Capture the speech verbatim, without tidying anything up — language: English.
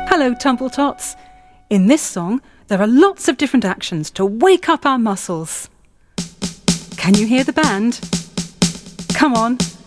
Hello, Tumble Tots. In this song, there are lots of different actions to wake up our muscles. Can you hear the band? Come on.